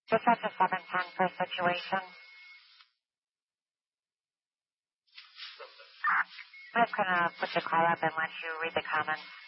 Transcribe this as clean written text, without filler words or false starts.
Just at the 710 for situation. I'm going to put the call up and let you read the comments.